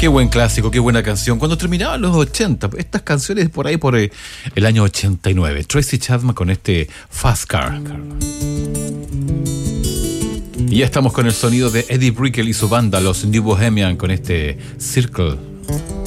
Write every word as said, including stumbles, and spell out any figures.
Qué buen clásico, qué buena canción. Cuando terminaban los ochenta, estas canciones por ahí por el, el año ochenta y nueve. Tracy Chapman con este Fast Car. Y ya estamos con el sonido de Eddie Brickell y su banda, los New Bohemian, con este Circle.